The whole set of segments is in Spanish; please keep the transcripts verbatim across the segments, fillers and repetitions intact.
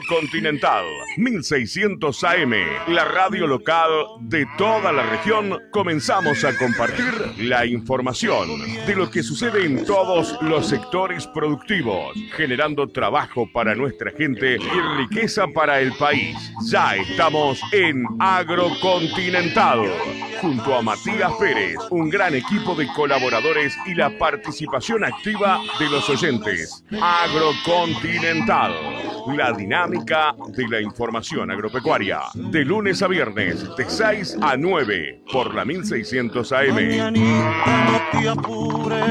Agrocontinental, mil seiscientos A M, la radio local de toda la región. Comenzamos a compartir la información de lo que sucede en todos los sectores productivos, generando trabajo para nuestra gente y riqueza para el país. Ya estamos en Agrocontinental, junto a Matías Pérez, un gran equipo de colaboradores y la participación activa de los oyentes. Agrocontinental, la dinámica de la información agropecuaria, de lunes a viernes, de seis a nueve, por la mil seiscientos A M. Mañanita, no te apures,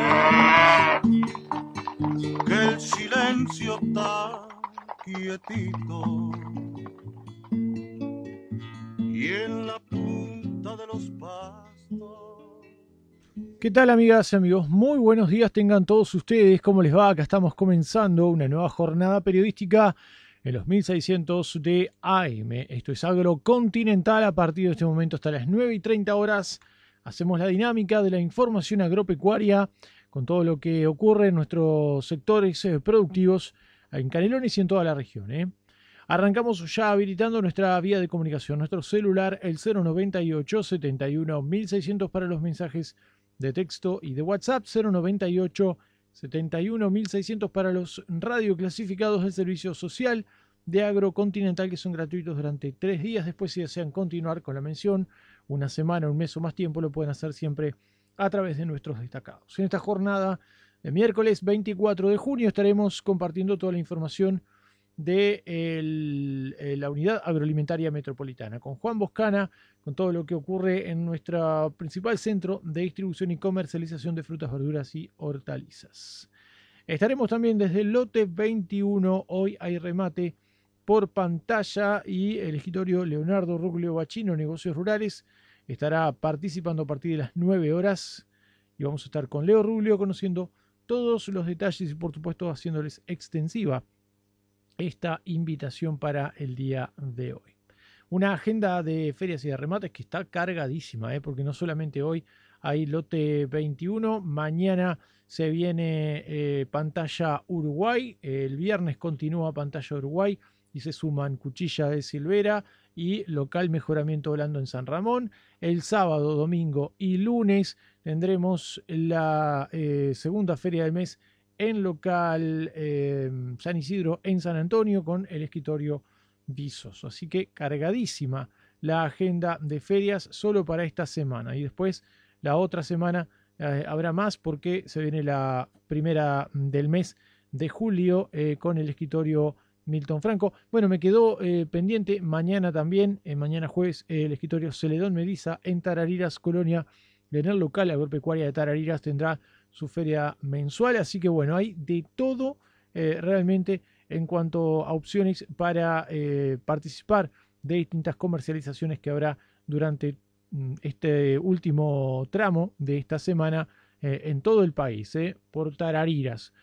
que el silencio está quietito, y en la punta de los pastos. ¿Qué tal, amigas y amigos? Muy buenos días tengan todos ustedes. ¿Cómo les va? Acá estamos comenzando una nueva jornada periodística en los mil seiscientos de A M. Esto es Agrocontinental. A partir de este momento hasta las nueve y treinta horas hacemos la dinámica de la información agropecuaria con todo lo que ocurre en nuestros sectores productivos en Canelones y en toda la región, ¿eh? Arrancamos ya habilitando nuestra vía de comunicación, nuestro celular, el cero noventa y ocho, setenta y uno, mil seiscientos para los mensajes de texto y de WhatsApp, cero noventa y ocho, setenta y uno, mil seiscientos para los radioclasificados del Servicio Social de Agrocontinental, que son gratuitos durante tres días. Después, si desean continuar con la mención, una semana, un mes o más tiempo, lo pueden hacer siempre a través de nuestros destacados. En esta jornada de miércoles veinticuatro de junio estaremos compartiendo toda la información de el, la Unidad Agroalimentaria Metropolitana, con Juan Boscana, con todo lo que ocurre en nuestro principal centro de distribución y comercialización de frutas, verduras y hortalizas. Estaremos también desde el lote veintiuno, hoy hay remate por pantalla y el escritorio Leonardo Ruglio Bachino, Negocios Rurales, estará participando a partir de las nueve horas y vamos a estar con Leo Ruglio conociendo todos los detalles y por supuesto haciéndoles extensiva esta invitación para el día de hoy. Una agenda de ferias y de remates que está cargadísima, ¿eh? Porque no solamente hoy hay lote veintiuno, mañana se viene eh, pantalla Uruguay, el viernes continúa pantalla Uruguay y se suman Cuchilla de Silvera y local Mejoramiento Blando en San Ramón. El sábado, domingo y lunes tendremos la eh, segunda feria del mes en local eh, San Isidro en San Antonio con el escritorio Visoso. Así que cargadísima la agenda de ferias solo para esta semana. Y después la otra semana eh, habrá más porque se viene la primera del mes de julio eh, con el escritorio Milton Franco. Bueno, me quedó eh, pendiente mañana también, eh, mañana jueves, eh, el escritorio Celedón Mediza en Tarariras, Colonia. En el local agropecuaria de Tarariras tendrá su feria mensual, así que bueno, hay de todo eh, realmente en cuanto a opciones para eh, participar de distintas comercializaciones que habrá durante mm, este último tramo de esta semana eh, en todo el país, eh, por Tarariras,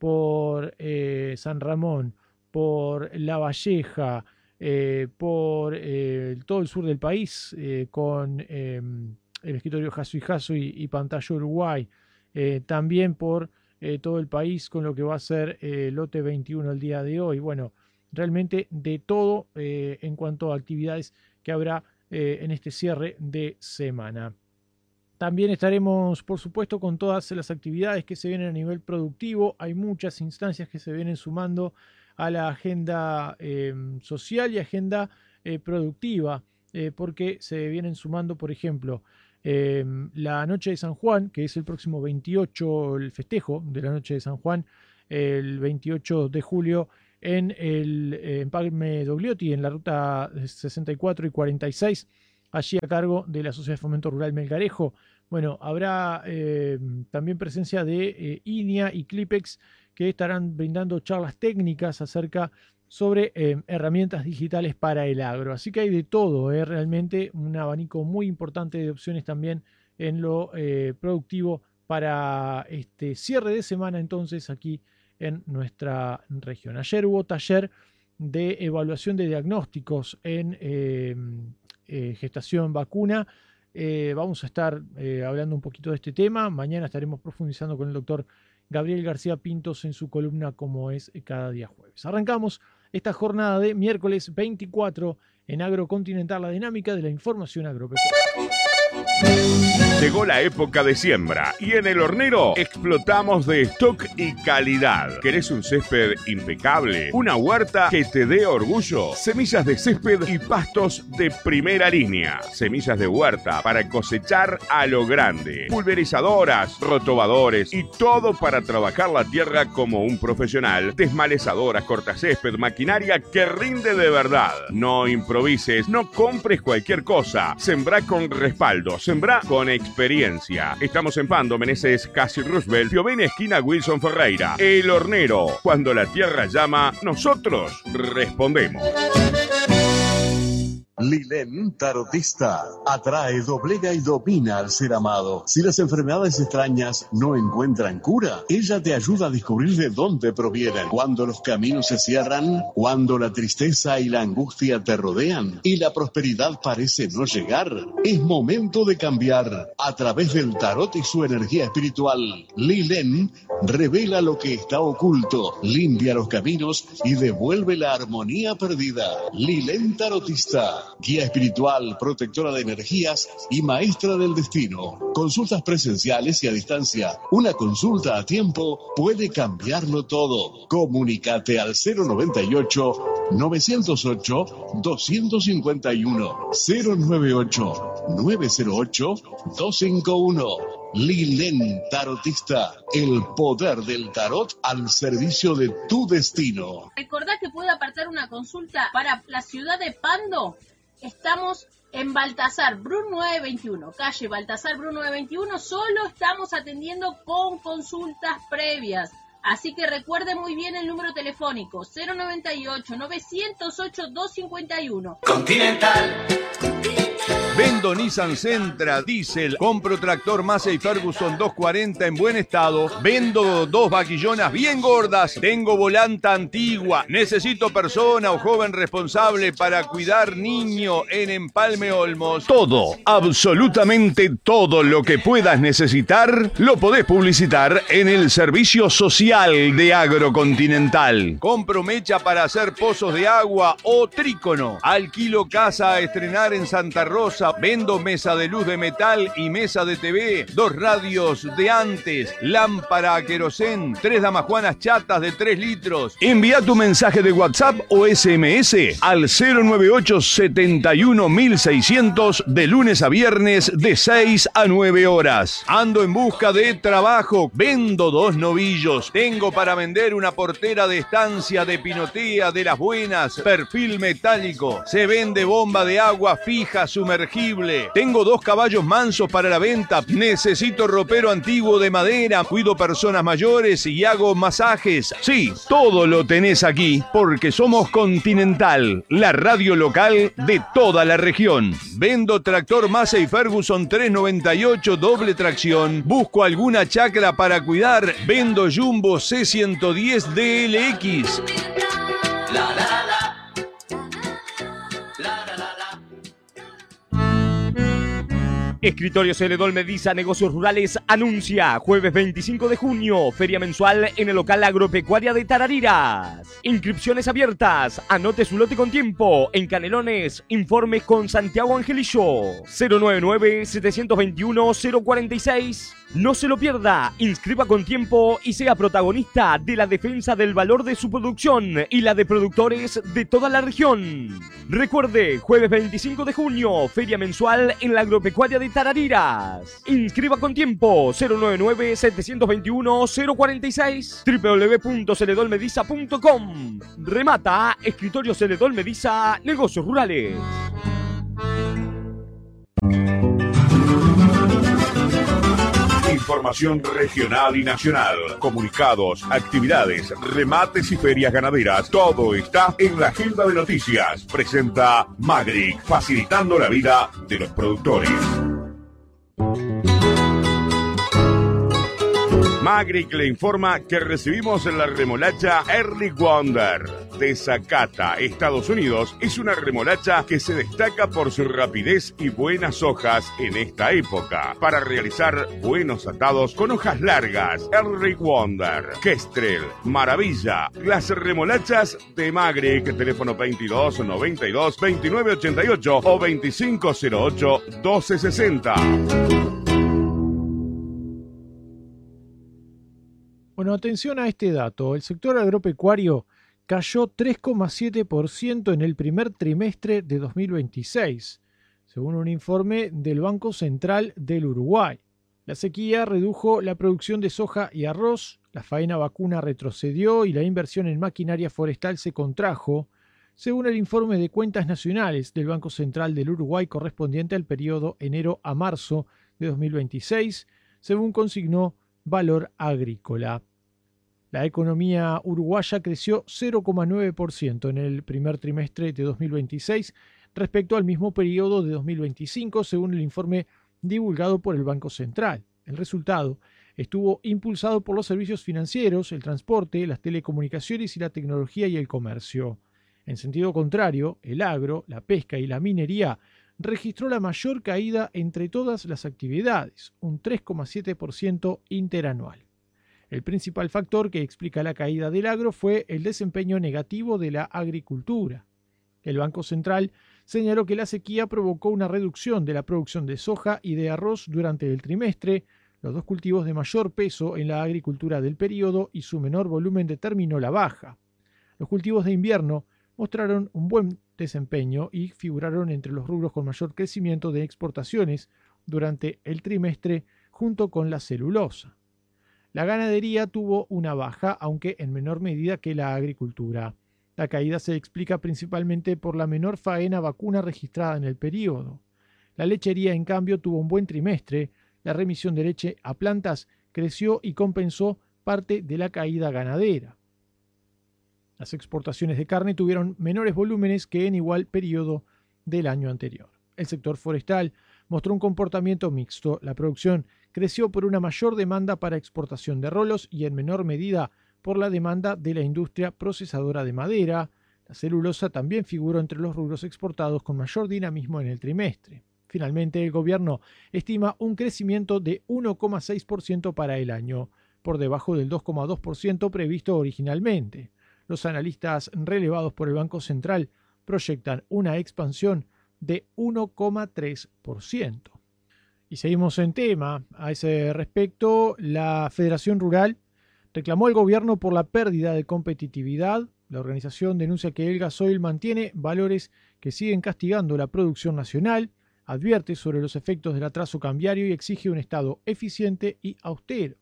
por eh, San Ramón, por La Valleja, eh, por eh, todo el sur del país, eh, con eh, el escritorio Jaso y Jaso y, y Pantalla Uruguay, Eh, también por eh, todo el país con lo que va a ser eh, lote veintiuno el día de hoy. Bueno, realmente de todo eh, en cuanto a actividades que habrá eh, en este cierre de semana. También estaremos, por supuesto, con todas las actividades que se vienen a nivel productivo. Hay muchas instancias que se vienen sumando a la agenda eh, social y agenda eh, productiva, eh, porque se vienen sumando, por ejemplo, Eh, la Noche de San Juan, que es el próximo veintiocho, el festejo de la Noche de San Juan, el veintiocho de julio, en el eh, Empalme Dogliotti, en la ruta sesenta y cuatro y cuarenta y seis, allí a cargo de la Sociedad de Fomento Rural Melgarejo. Bueno, habrá eh, también presencia de eh, I N I A y Clipex, que estarán brindando charlas técnicas acerca sobre eh, herramientas digitales para el agro. Así que hay de todo, eh, realmente un abanico muy importante de opciones también en lo eh, productivo para este cierre de semana entonces aquí en nuestra región. Ayer hubo taller de evaluación de diagnósticos en eh, eh, gestación vacuna. Eh, vamos a estar eh, hablando un poquito de este tema. Mañana estaremos profundizando con el doctor Gabriel García Pintos en su columna como es cada día jueves. Arrancamos esta jornada de miércoles veinticuatro en Agrocontinental, la dinámica de la información agropecuaria. Llegó la época de siembra y en El Hornero explotamos de stock y calidad. ¿Querés un césped impecable? ¿Una huerta que te dé orgullo? Semillas de césped y pastos de primera línea. Semillas de huerta para cosechar a lo grande. Pulverizadoras, rotobadores y todo para trabajar la tierra como un profesional. Desmalezadoras, cortacésped, maquinaria que rinde de verdad. No improvises, no compres cualquier cosa. Sembrá con respaldo, sembrá con experiencia. Estamos en Pando, Meneses, Casi Roosevelt, Piovene, esquina Wilson Ferreira. El Hornero. Cuando la tierra llama, nosotros respondemos. Lilén Tarotista atrae, doblega y domina al ser amado. Si las enfermedades extrañas no encuentran cura, ella te ayuda a descubrir de dónde provienen. Cuando los caminos se cierran, cuando la tristeza y la angustia te rodean y la prosperidad parece no llegar, es momento de cambiar. A través del tarot y su energía espiritual, Lilén revela lo que está oculto, limpia los caminos y devuelve la armonía perdida. Lilén Tarotista, guía espiritual, protectora de energías y maestra del destino. Consultas presenciales y a distancia. Una consulta a tiempo puede cambiarlo todo. Comunícate al cero noventa y ocho, novecientos ocho, doscientos cincuenta y uno. cero noventa y ocho, novecientos ocho, doscientos cincuenta y uno. Lilén Tarotista, el poder del tarot al servicio de tu destino. Recordá que puede apartar una consulta para la ciudad de Pando. Estamos en Baltasar Bru nueve veintiuno, calle Baltasar Bru nueve veintiuno. Solo estamos atendiendo con consultas previas. Así que recuerde muy bien el número telefónico cero noventa y ocho, novecientos ocho, doscientos cincuenta y uno. Continental. Vendo Nissan Sentra Diesel, compro tractor Massey Ferguson doscientos cuarenta en buen estado, vendo dos vaquillonas bien gordas, tengo volanta antigua, necesito persona o joven responsable para cuidar niño en Empalme Olmos. Todo, absolutamente todo lo que puedas necesitar, lo podés publicitar en el servicio social de Agrocontinental. Compro mecha para hacer pozos de agua o trícono, alquilo casa a estrenar en Santa Rosa, vendo mesa de luz de metal y mesa de T V, dos radios de antes, lámpara a querosén, tres damajuanas chatas de tres litros. Envía tu mensaje de WhatsApp o S M S al cero noventa y ocho, setenta y uno, mil seiscientos de lunes a viernes de seis a nueve horas. Ando en busca de trabajo, vendo dos novillos, tengo para vender una portera de estancia de pinotea de las buenas, perfil metálico, se vende bomba de agua fija sumergida. Tengo dos caballos mansos para la venta. Necesito ropero antiguo de madera. Cuido personas mayores y hago masajes. Sí, todo lo tenés aquí porque somos Continental, la radio local de toda la región. Vendo tractor Massey Ferguson trescientos noventa y ocho doble tracción. Busco alguna chacra para cuidar. Vendo Jumbo C ciento diez D L X. La, la, la. Escritorio Celedón Mediza Negocios Rurales anuncia jueves veinticinco de junio, feria mensual en el local agropecuaria de Tarariras. Inscripciones abiertas, anote su lote con tiempo. En Canelones, informe con Santiago Angelillo. cero noventa y nueve, setecientos veintiuno, cero cuarenta y seis. No se lo pierda, inscriba con tiempo y sea protagonista de la defensa del valor de su producción y la de productores de toda la región. Recuerde, jueves veinticinco de junio, feria mensual en la agropecuaria de Tarariras. Inscriba con tiempo, cero noventa y nueve, setecientos veintiuno, cero cuarenta y seis, doble u doble u doble u punto celedol mediza punto com. Remata Escritorio Celedol Mediza Negocios Rurales. Información regional y nacional, comunicados, actividades, remates y ferias ganaderas. Todo está en la agenda de noticias. Presenta Magric, facilitando la vida de los productores. Magric le informa que recibimos la remolacha Early Wonder de Zacata, Estados Unidos. Es una remolacha que se destaca por su rapidez y buenas hojas en esta época, para realizar buenos atados con hojas largas. Early Wonder, Kestrel, Maravilla, las remolachas de Magric. Teléfono veintidós noventa y dos veintinueve ochenta y ocho o veinticinco cero ocho doce sesenta. Bueno, atención a este dato. El sector agropecuario cayó tres coma siete por ciento en el primer trimestre de dos mil veintiséis, según un informe del Banco Central del Uruguay. La sequía redujo la producción de soja y arroz, la faena vacuna retrocedió y la inversión en maquinaria forestal se contrajo, según el informe de cuentas nacionales del Banco Central del Uruguay correspondiente al periodo enero a marzo de dos mil veintiséis, según consignó Valor Agrícola. La economía uruguaya creció cero coma nueve por ciento en el primer trimestre de dos mil veintiséis respecto al mismo periodo de dos mil veinticinco, según el informe divulgado por el Banco Central. El resultado estuvo impulsado por los servicios financieros, el transporte, las telecomunicaciones y la tecnología y el comercio. En sentido contrario, el agro, la pesca y la minería registró la mayor caída entre todas las actividades, un tres coma siete por ciento interanual. El principal factor que explica la caída del agro fue el desempeño negativo de la agricultura. El Banco Central señaló que la sequía provocó una reducción de la producción de soja y de arroz durante el trimestre, los dos cultivos de mayor peso en la agricultura del periodo, y su menor volumen determinó la baja. Los cultivos de invierno mostraron un buen desempeño y figuraron entre los rubros con mayor crecimiento de exportaciones durante el trimestre, junto con la celulosa. La ganadería tuvo una baja, aunque en menor medida que la agricultura. La caída se explica principalmente por la menor faena vacuna registrada en el periodo. La lechería, en cambio, tuvo un buen trimestre. La remisión de leche a plantas creció y compensó parte de la caída ganadera. Las exportaciones de carne tuvieron menores volúmenes que en igual periodo del año anterior. El sector forestal mostró un comportamiento mixto. La producción creció por una mayor demanda para exportación de rolos y en menor medida por la demanda de la industria procesadora de madera. La celulosa también figuró entre los rubros exportados con mayor dinamismo en el trimestre. Finalmente, el gobierno estima un crecimiento de uno coma seis por ciento para el año, por debajo del dos coma dos por ciento previsto originalmente. Los analistas relevados por el Banco Central proyectan una expansión de uno coma tres por ciento. Y seguimos en tema. A ese respecto, la Federación Rural reclamó al gobierno por la pérdida de competitividad. La organización denuncia que el gasoil mantiene valores que siguen castigando la producción nacional, advierte sobre los efectos del atraso cambiario y exige un Estado eficiente y austero.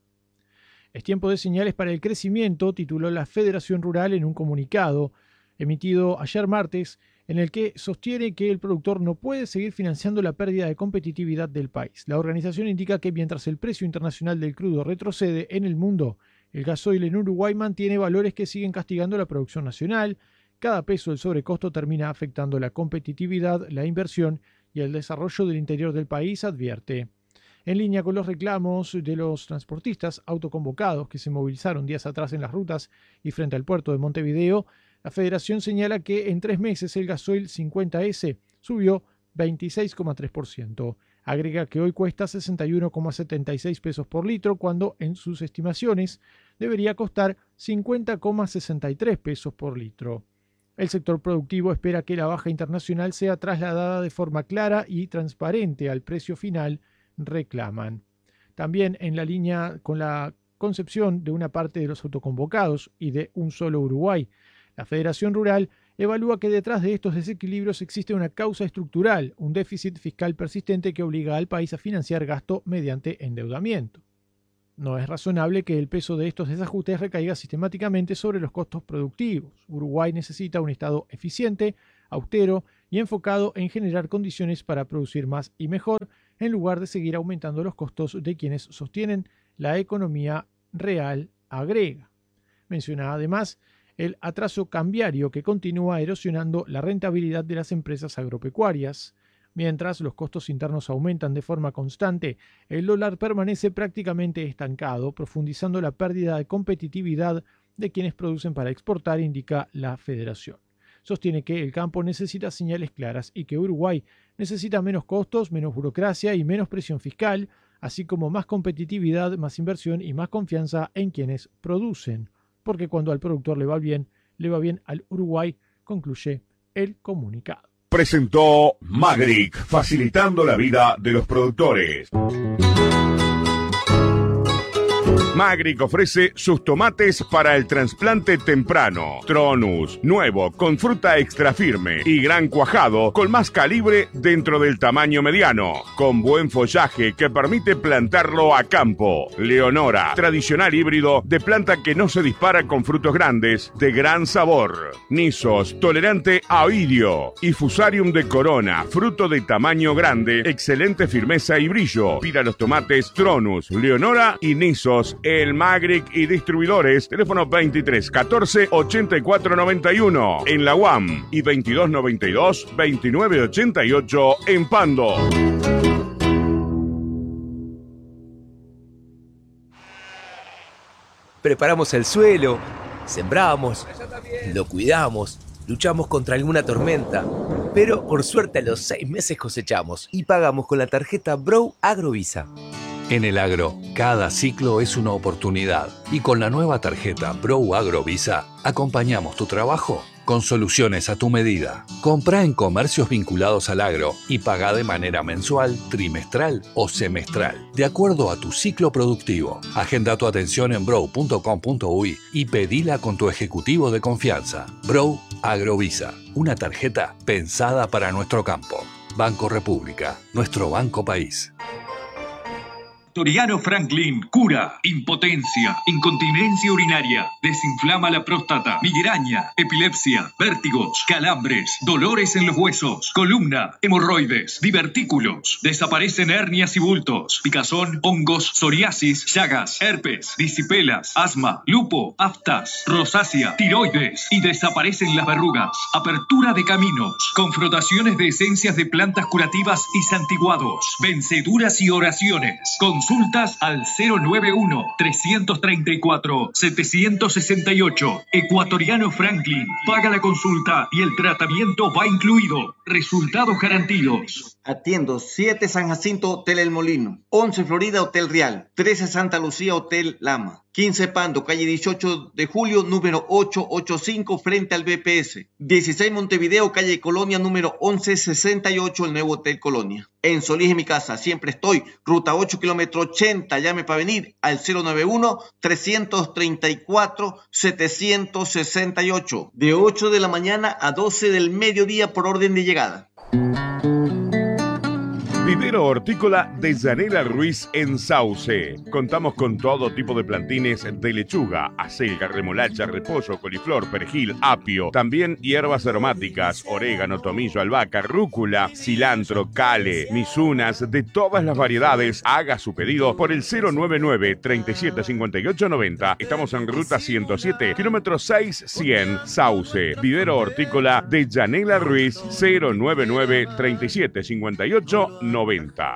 Es tiempo de señales para el crecimiento, tituló la Federación Rural en un comunicado emitido ayer martes, en el que sostiene que el productor no puede seguir financiando la pérdida de competitividad del país. La organización indica que mientras el precio internacional del crudo retrocede en el mundo, el gasoil en Uruguay mantiene valores que siguen castigando la producción nacional. Cada peso del sobrecosto termina afectando la competitividad, la inversión y el desarrollo del interior del país, advierte. En línea con los reclamos de los transportistas autoconvocados que se movilizaron días atrás en las rutas y frente al puerto de Montevideo, la Federación señala que en tres meses el gasoil cincuenta ese subió veintiséis coma tres por ciento. Agrega que hoy cuesta sesenta y uno coma setenta y seis pesos por litro, cuando en sus estimaciones debería costar cincuenta coma sesenta y tres pesos por litro. El sector productivo espera que la baja internacional sea trasladada de forma clara y transparente al precio final, reclaman. También en la línea con la concepción de una parte de los autoconvocados y de un solo Uruguay, la Federación Rural evalúa que detrás de estos desequilibrios existe una causa estructural, un déficit fiscal persistente que obliga al país a financiar gasto mediante endeudamiento. No es razonable que el peso de estos desajustes recaiga sistemáticamente sobre los costos productivos. Uruguay necesita un Estado eficiente, austero y enfocado en generar condiciones para producir más y mejor, en lugar de seguir aumentando los costos de quienes sostienen la economía real, agrega. Menciona además el atraso cambiario que continúa erosionando la rentabilidad de las empresas agropecuarias. Mientras los costos internos aumentan de forma constante, el dólar permanece prácticamente estancado, profundizando la pérdida de competitividad de quienes producen para exportar, indica la Federación. Sostiene que el campo necesita señales claras y que Uruguay necesita menos costos, menos burocracia y menos presión fiscal, así como más competitividad, más inversión y más confianza en quienes producen. Porque cuando al productor le va bien, le va bien al Uruguay, concluye el comunicado. Presentó Magric, facilitando la vida de los productores. Magric ofrece sus tomates para el trasplante temprano. Tronus, nuevo, con fruta extra firme y gran cuajado, con más calibre dentro del tamaño mediano, con buen follaje que permite plantarlo a campo. Leonora, tradicional híbrido de planta que no se dispara con frutos grandes, de gran sabor. Nisos, tolerante a oidio. Y Fusarium de Corona, fruto de tamaño grande, excelente firmeza y brillo. Pida los tomates Tronus, Leonora y Nisos el Magric y distribuidores, teléfono veintitrés catorce ochenta y cuatro noventa y uno en la U A M y veintidós noventa y dos veintinueve ochenta y ocho en Pando. Preparamos el suelo, sembramos, lo cuidamos, luchamos contra alguna tormenta, pero por suerte a los seis meses cosechamos y pagamos con la tarjeta Brow Agrovisa. En el agro, cada ciclo es una oportunidad y con la nueva tarjeta Brow Agrovisa acompañamos tu trabajo con soluciones a tu medida. Comprá en comercios vinculados al agro y pagá de manera mensual, trimestral o semestral, de acuerdo a tu ciclo productivo. Agenda tu atención en brow punto com punto uy y pedila con tu ejecutivo de confianza. Brow Agrovisa, una tarjeta pensada para nuestro campo. Banco República, nuestro banco país. Toriano Franklin cura impotencia, incontinencia urinaria, desinflama la próstata, migraña, epilepsia, vértigos, calambres, dolores en los huesos, columna, hemorroides, divertículos, desaparecen hernias y bultos, picazón, hongos, psoriasis, llagas, herpes, disipelas, asma, lupo, aftas, rosácea, tiroides y desaparecen las verrugas. Apertura de caminos, con frotaciones de esencias de plantas curativas y santiguados, venceduras y oraciones. Consultas al cero nueve uno, tres tres cuatro, siete seis ocho. Ecuatoriano Franklin. Paga la consulta y el tratamiento va incluido. Resultados garantidos. Atiendo siete San Jacinto Hotel El Molino, once Florida Hotel Real, trece Santa Lucía Hotel Lama, quince Pando, calle dieciocho de julio, número ochocientos ochenta y cinco, frente al B P S, dieciséis Montevideo, calle Colonia, número once sesenta y ocho, el nuevo Hotel Colonia. En Solís, en mi casa, siempre estoy, ruta ocho, kilómetro ochenta, llame para venir al cero nueve uno, tres tres cuatro, siete seis ocho, de ocho de la mañana a doce del mediodía por orden de llegada. Vivero Hortícola de Yanela Ruiz en Sauce. Contamos con todo tipo de plantines de lechuga, acelga, remolacha, repollo, coliflor, perejil, apio. También hierbas aromáticas, orégano, tomillo, albahaca, rúcula, cilantro, cale, misunas, de todas las variedades. Haga su pedido por el cero nueve nueve, treinta y siete cincuenta y ocho noventa. Estamos en ruta ciento siete, kilómetro seis cien, Sauce. Vivero Hortícola de Yanela Ruiz, cero nueve nueve, treinta y siete cincuenta y ocho noventa.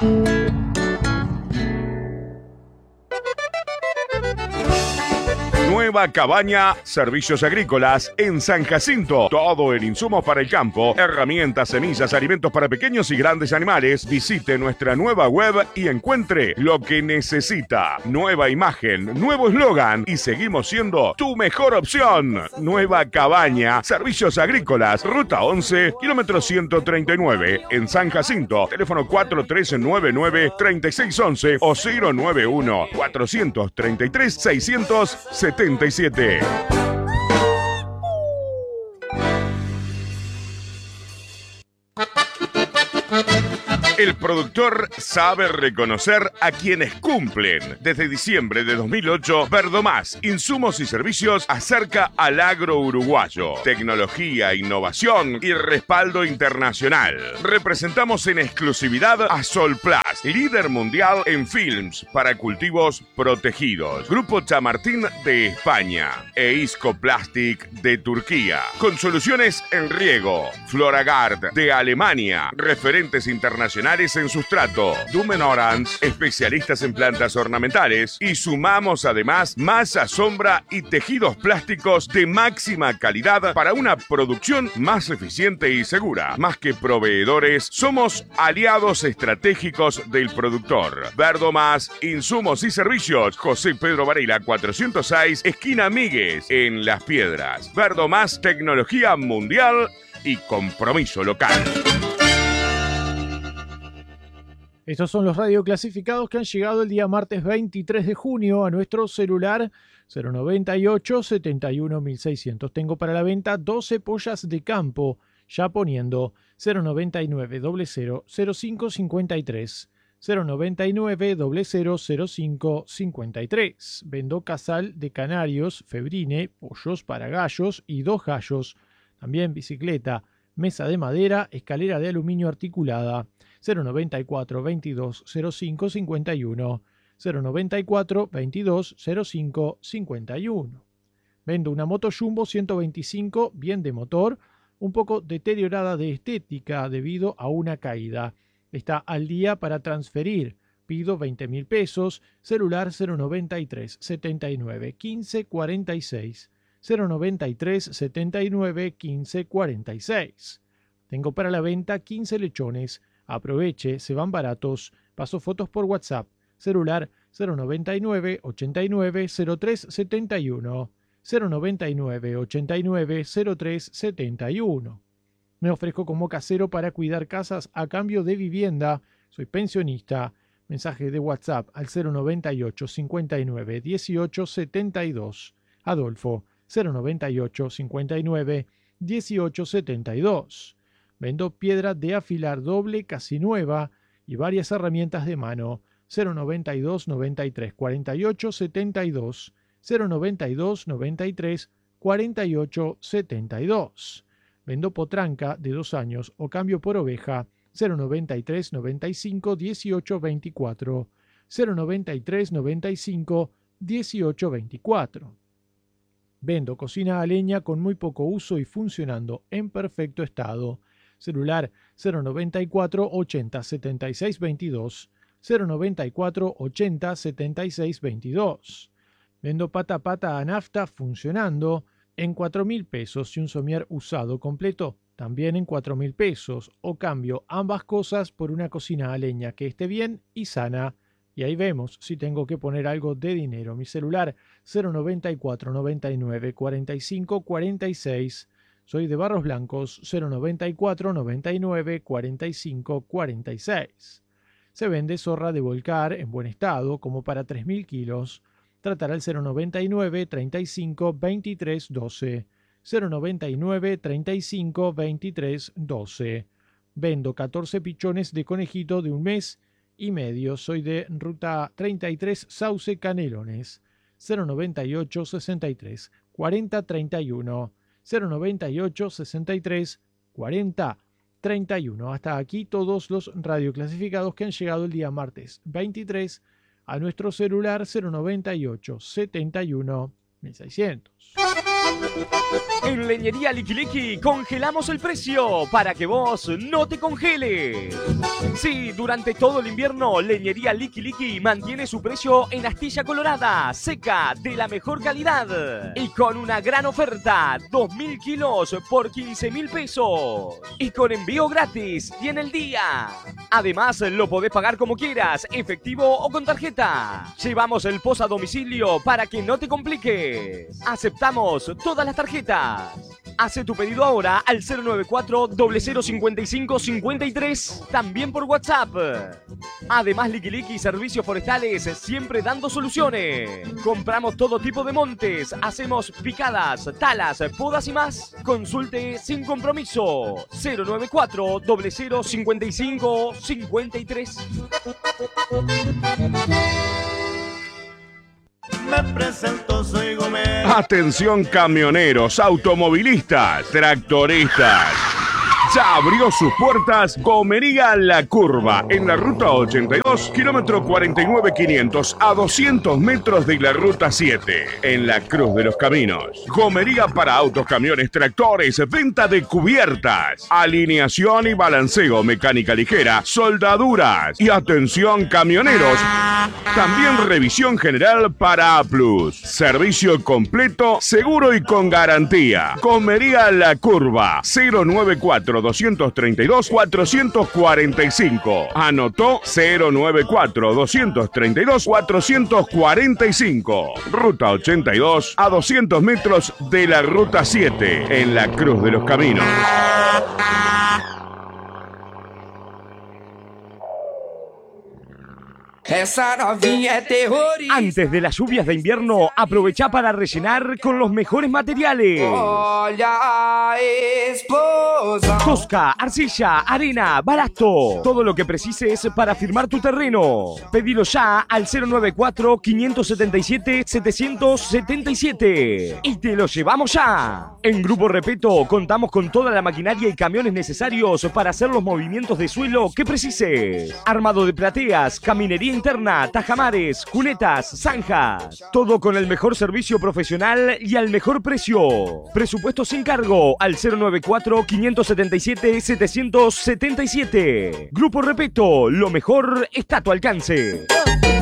Nueva Cabaña, servicios agrícolas en San Jacinto. Todo el insumo para el campo, herramientas, semillas, alimentos para pequeños y grandes animales. Visite nuestra nueva web y encuentre lo que necesita. Nueva imagen, nuevo eslogan y seguimos siendo tu mejor opción. Nueva Cabaña, servicios agrícolas, ruta once, kilómetro ciento treinta y nueve, en San Jacinto. Teléfono cuatro tres nueve nueve, tres seis uno uno o cero nueve uno, cuatro tres tres, seis siete siete. El productor sabe reconocer a quienes cumplen. Desde diciembre de dos mil ocho, Verdomás, insumos y servicios acerca al agro uruguayo. Tecnología, innovación y respaldo internacional. Representamos en exclusividad a Solplast, líder mundial en films para cultivos protegidos. Grupo Chamartín de España e Isco Plastic de Turquía. Con soluciones en riego. Floragard de Alemania. Referentes internacionales en sustrato. Dumen Orange, especialistas en plantas ornamentales. Y sumamos además masa, sombra y tejidos plásticos de máxima calidad para una producción más eficiente y segura. Más que proveedores, somos aliados estratégicos del productor. Verdomás, insumos y servicios. José Pedro Varela cuatrocientos seis, esquina Míguez, en Las Piedras. Verdomás, tecnología mundial y compromiso local. Estos son los radioclasificados que han llegado el día martes veintitrés de junio a nuestro celular cero noventa y ocho, setenta y uno, mil seiscientos. Tengo para la venta doce pollas de campo, ya poniendo cero noventa y nueve, cero cero, cero cinco cincuenta y tres, cero noventa y nueve, cero cero, cero cinco cincuenta y tres. Vendo casal de canarios, febrine, pollos para gallos y dos gallos. También bicicleta, mesa de madera, escalera de aluminio articulada. cero noventa y cuatro, veintidós, cero cinco cincuenta y uno, cero noventa y cuatro, veintidós, cero cinco cincuenta y uno. Vendo una moto Jumbo ciento veinticinco, bien de motor, un poco deteriorada de estética debido a una caída. Está al día para transferir. Pido veinte mil pesos. Celular cero noventa y tres, setenta y nueve, quince, cuarenta y seis. cero noventa y tres, setenta y nueve, quince, cuarenta y seis. Tengo para la venta quince lechones. Aproveche, se van baratos. Paso fotos por WhatsApp. Celular cero noventa y nueve, ochenta y nueve, cero tres setenta y uno. cero noventa y nueve, ochenta y nueve, cero tres setenta y uno. Me ofrezco como casero para cuidar casas a cambio de vivienda. Soy pensionista. Mensaje de WhatsApp al cero noventa y ocho, cincuenta y nueve, dieciocho, setenta y dos. Adolfo, cero noventa y ocho, cincuenta y nueve, dieciocho, setenta y dos. Vendo piedra de afilar doble casi nueva y varias herramientas de mano. cero noventa y dos, noventa y tres, cuarenta y ocho, setenta y dos. cero noventa y dos, noventa y tres, cuarenta y ocho, setenta y dos. Vendo potranca de dos años o cambio por oveja. cero noventa y tres, noventa y cinco, dieciocho, veinticuatro. cero noventa y tres, noventa y cinco, dieciocho, veinticuatro. Vendo cocina a leña con muy poco uso y funcionando en perfecto estado. Celular cero noventa y cuatro, ochenta, setenta y seis, veintidós. cero noventa y cuatro, ochenta, setenta y seis, veintidós. Vendo pata a pata a nafta funcionando en cuatro mil pesos y un somier usado completo también en cuatro mil pesos. O cambio ambas cosas por una cocina a leña que esté bien y sana. Y ahí vemos si tengo que poner algo de dinero. Mi celular cero noventa y cuatro, noventa y nueve, cuarenta y cinco, cuarenta y seis. Soy de Barros Blancos, cero noventa y cuatro, noventa y nueve, cuarenta y cinco, cuarenta y seis. Se vende zorra de volcar en buen estado, como para tres mil kilos. Tratará el cero noventa y nueve, treinta y cinco, veintitrés, doce. cero noventa y nueve, treinta y cinco, veintitrés, doce. Vendo catorce pichones de conejito de un mes y medio. Soy de ruta treinta y tres, Sauce Canelones. cero noventa y ocho, sesenta y tres, cuarenta, treinta y uno. cero noventa y ocho, sesenta y tres, cuarenta, treinta y uno. Hasta aquí todos los radioclasificados que han llegado el día martes veintitrés a nuestro celular cero noventa y ocho, setenta y uno, mil seiscientos. En Leñería Liqui Liqui congelamos el precio para que vos no te congeles. Sí, durante todo el invierno, Leñería Liqui Liqui mantiene su precio en astilla colorada, seca, de la mejor calidad. Y con una gran oferta, dos mil kilos por quince mil pesos. Y con envío gratis y en el día. Además, lo podés pagar como quieras, efectivo o con tarjeta. Llevamos el post a domicilio para que no te compliques. Aceptamos todas las tarjetas. Hace tu pedido ahora al cero nueve cuatro, cero cero cinco cinco cinco tres, también por WhatsApp. Además, Liquiliqui Servicios Forestales, siempre dando soluciones. Compramos todo tipo de montes, hacemos picadas, talas, podas y más. Consulte sin compromiso. cero nueve cuatro, cero cero cinco cinco cinco tres. Me presento, soy Gómez. Atención camioneros, automovilistas, tractoristas. Ya abrió sus puertas Gomería La Curva, en la ruta ochenta y dos, kilómetro cuarenta y nueve quinientos, a doscientos metros de la ruta siete, en la Cruz de los Caminos. Gomería para autos, camiones, tractores, venta de cubiertas, alineación y balanceo, mecánica ligera, soldaduras y atención camioneros. También revisión general para A plus. Servicio completo, seguro y con garantía. Gomería La Curva, cero nueve cuatro, dos tres dos, cuatro cuatro cinco. Anotó cero nueve cuatro, dos tres dos, cuatro cuatro cinco. Ruta ochenta y dos, a doscientos metros de la ruta siete, en la Cruz de los Caminos. Esa novinha es terrorista. Antes de las lluvias de invierno, aprovecha para rellenar con los mejores materiales. Olha a esposa. Tosca, arcilla, arena, balasto. Todo lo que precises para firmar tu terreno. Pedilo ya al cero nueve cuatro, cinco siete siete, siete siete siete. Y te lo llevamos ya. En Grupo Repeto contamos con toda la maquinaria y camiones necesarios para hacer los movimientos de suelo que precises. Armado de plateas, caminería interna, tajamares, cunetas, zanjas. Todo con el mejor servicio profesional y al mejor precio. Presupuesto sin cargo al cero nueve cuatro, cinco siete siete, siete siete siete. Grupo Repeto, lo mejor está a tu alcance.